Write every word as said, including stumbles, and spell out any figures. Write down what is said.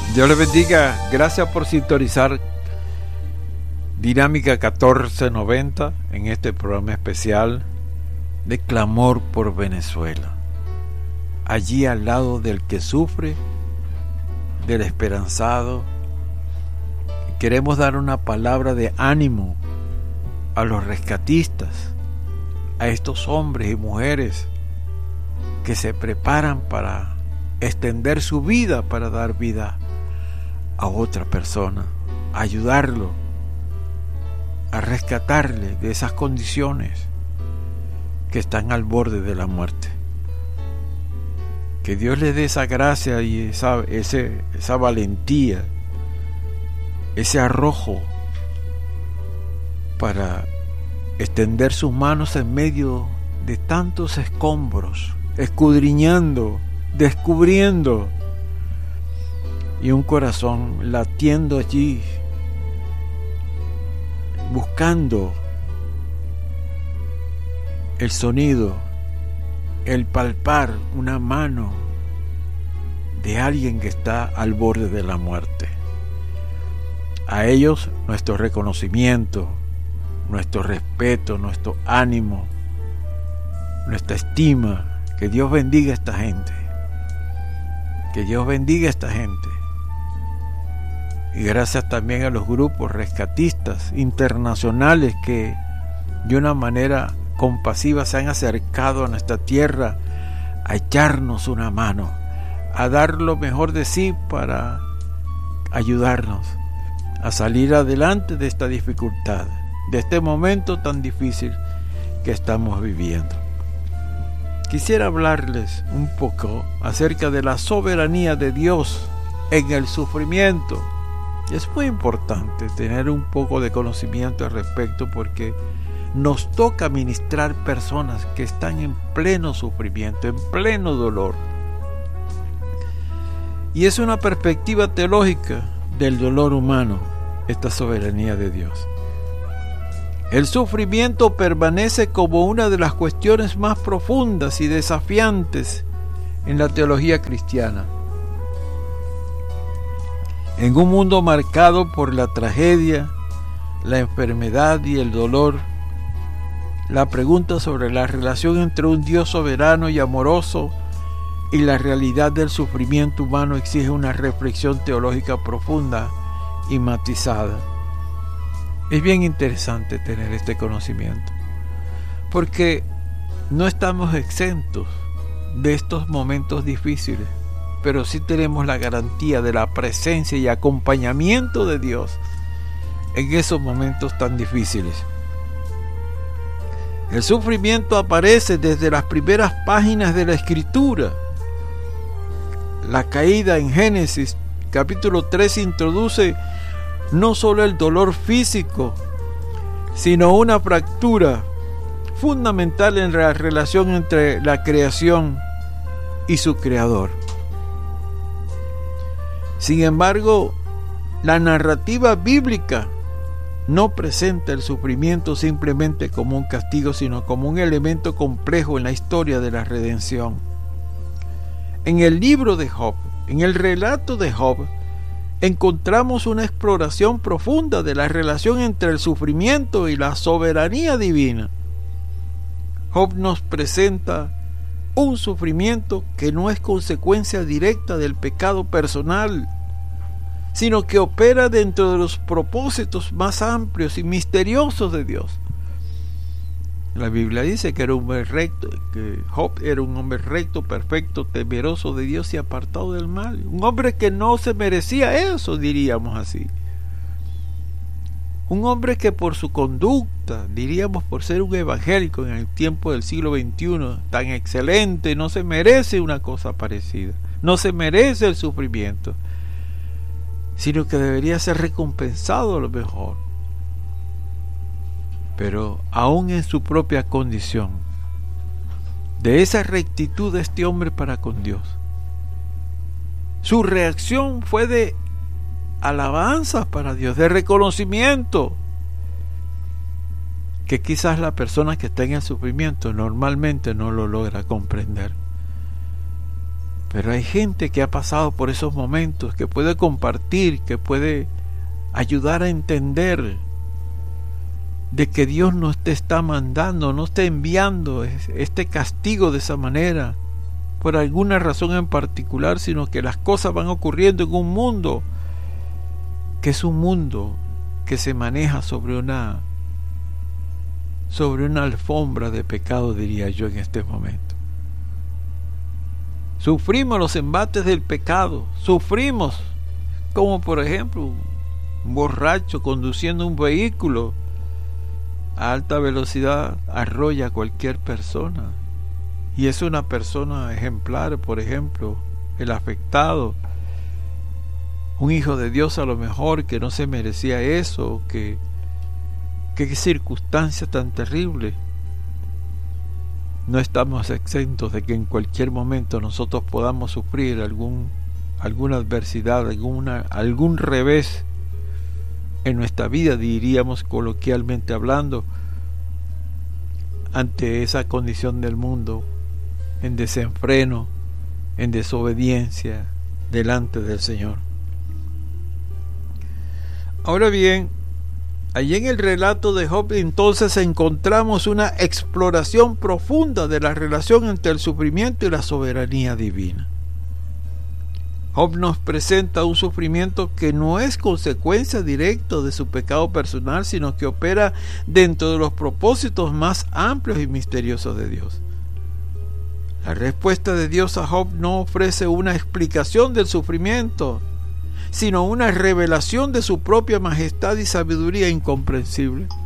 Dios les bendiga. Gracias por sintonizar Dinámica catorce noventa en este programa especial de clamor por Venezuela. Allí al lado del que sufre, del esperanzado. Queremos dar una palabra de ánimo a los rescatistas, a estos hombres y mujeres que se preparan para extender su vida, para dar vida a otra persona, a ayudarlo, a rescatarle de esas condiciones que están al borde de la muerte. Que Dios les dé esa gracia y esa, ese, esa valentía, ese arrojo para extender sus manos en medio de tantos escombros, escudriñando, descubriendo, y un corazón latiendo allí, buscando el sonido, el palpar una mano de alguien que está al borde de la muerte. A ellos nuestro reconocimiento, nuestro respeto, nuestro ánimo, nuestra estima. Que Dios bendiga a esta gente. Que Dios bendiga a esta gente. Y gracias también a los grupos rescatistas internacionales que de una manera compasiva se han acercado a nuestra tierra a echarnos una mano, a dar lo mejor de sí para ayudarnos a salir adelante de esta dificultad, de este momento tan difícil que estamos viviendo. Quisiera hablarles un poco acerca de la soberanía de Dios en el sufrimiento. Es muy importante tener un poco de conocimiento al respecto porque nos toca ministrar personas que están en pleno sufrimiento, en pleno dolor. Y es una perspectiva teológica del dolor humano, esta soberanía de Dios. El sufrimiento permanece como una de las cuestiones más profundas y desafiantes en la teología cristiana. En un mundo marcado por la tragedia, la enfermedad y el dolor, la pregunta sobre la relación entre un Dios soberano y amoroso y la realidad del sufrimiento humano exige una reflexión teológica profunda y matizada. Es bien interesante tener este conocimiento, porque no estamos exentos de estos momentos difíciles, pero sí tenemos la garantía de la presencia y acompañamiento de Dios en esos momentos tan difíciles. El sufrimiento aparece desde las primeras páginas de la Escritura. La caída en Génesis capítulo tres introduce no solo el dolor físico, sino una fractura fundamental en la relación entre la creación y su creador. Sin embargo, la narrativa bíblica no presenta el sufrimiento simplemente como un castigo, sino como un elemento complejo en la historia de la redención. En el libro de Job, en el relato de Job, encontramos una exploración profunda de la relación entre el sufrimiento y la soberanía divina. Job nos presenta un sufrimiento que no es consecuencia directa del pecado personal, sino que opera dentro de los propósitos más amplios y misteriosos de Dios. La Biblia dice que era un hombre recto, que Job era un hombre recto, perfecto, temeroso de Dios y apartado del mal. Un hombre que no se merecía eso, diríamos así. Un hombre que por su conducta, diríamos por ser un evangélico en el tiempo del siglo veintiuno, tan excelente, no se merece una cosa parecida. No se merece el sufrimiento, sino que debería ser recompensado a lo mejor. Pero aún en su propia condición, de esa rectitud de este hombre para con Dios, su reacción fue de alabanza para Dios, de reconocimiento, que quizás la persona que está en el sufrimiento normalmente no lo logra comprender. Pero hay gente que ha pasado por esos momentos, que puede compartir, que puede ayudar a entender de que Dios no te está mandando, no está enviando este castigo de esa manera por alguna razón en particular, sino que las cosas van ocurriendo en un mundo que es un mundo que se maneja sobre una sobre una alfombra de pecado, diría yo en este momento. Sufrimos los embates del pecado, sufrimos como por ejemplo un borracho conduciendo un vehículo a alta velocidad arrolla a cualquier persona, y es una persona ejemplar, por ejemplo, el afectado, un hijo de Dios a lo mejor que no se merecía eso, que qué circunstancia tan terrible. No estamos exentos de que en cualquier momento nosotros podamos sufrir algún alguna adversidad, alguna algún revés en nuestra vida, diríamos coloquialmente hablando, ante esa condición del mundo, en desenfreno, en desobediencia delante del Señor. Ahora bien, allí en el relato de Job entonces encontramos una exploración profunda de la relación entre el sufrimiento y la soberanía divina. Job nos presenta un sufrimiento que no es consecuencia directa de su pecado personal, sino que opera dentro de los propósitos más amplios y misteriosos de Dios. La respuesta de Dios a Job no ofrece una explicación del sufrimiento, sino una revelación de su propia majestad y sabiduría incomprensible.